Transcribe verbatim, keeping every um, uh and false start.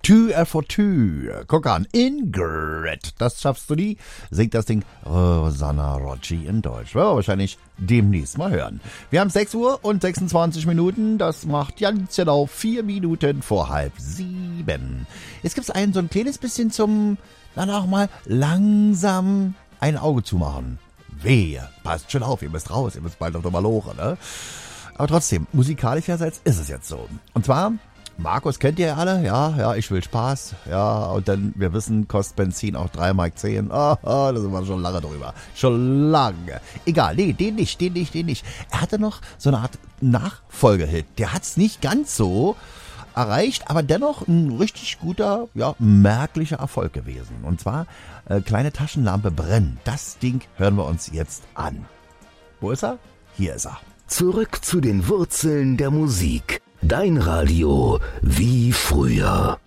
Tü er for Tü. Guck an, Ingrid, das schaffst du nie, singt das Ding Rosanna Rocci in Deutsch. Werden wir wahrscheinlich demnächst mal hören. Wir haben sechs Uhr und sechsundzwanzig Minuten, das macht ganz genau vier Minuten vor halb sieben. Jetzt gibt's einen so ein kleines bisschen zum, dann auch mal langsam ein Auge zumachen. Wehe, passt schon auf, ihr müsst raus, ihr müsst bald auf der Maloche, ne? Aber trotzdem, musikalischerseits ist es jetzt so. Und zwar, Markus kennt ihr ja alle, ja, ja, ich will Spaß, ja, und dann, wir wissen, kostet Benzin auch drei Mark zehn, ah, ah, da sind wir schon lange drüber, schon lange. Egal, nee, den nicht, den nicht, den nicht. Er hatte noch so eine Art Nachfolgehit, der hat's nicht ganz so erreicht, aber dennoch ein richtig guter, ja, merklicher Erfolg gewesen. Und zwar, äh, Kleine Taschenlampe brennen, das Ding hören wir uns jetzt an. Wo ist er? Hier ist er. Zurück zu den Wurzeln der Musik. Dein Radio wie früher.